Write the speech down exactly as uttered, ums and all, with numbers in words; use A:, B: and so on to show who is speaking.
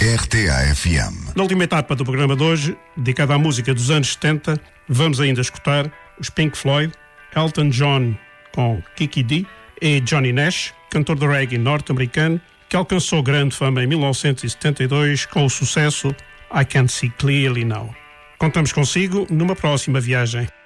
A: R T A F M.
B: Na última etapa do programa de hoje, dedicada à música dos anos setenta, vamos ainda escutar os Pink Floyd, Elton John com Kiki Dee e Johnny Nash, cantor de reggae norte-americano, que alcançou grande fama em mil novecentos e setenta e dois com o sucesso I Can't See Clearly Now. Contamos consigo numa próxima viagem.